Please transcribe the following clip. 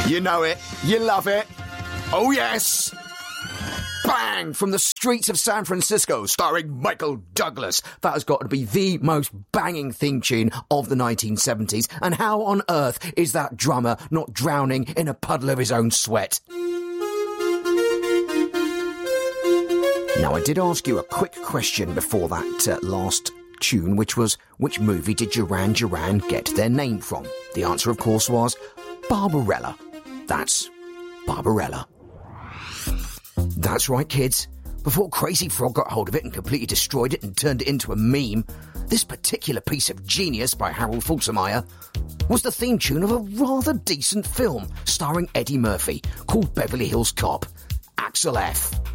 You know it. You love it. Oh, yes. Bang! From the streets of San Francisco, starring Michael Douglas. That has got to be the most banging theme tune of the 1970s. And how on earth is that drummer not drowning in a puddle of his own sweat? Now, I did ask you a quick question before that last tune, which was, which movie did Duran Duran get their name from? The answer, of course, was Barbarella. That's Barbarella. That's right, kids. Before Crazy Frog got hold of it and completely destroyed it and turned it into a meme, this particular piece of genius by Harold Faltermeyer was the theme tune of a rather decent film starring Eddie Murphy called Beverly Hills Cop. Axel F.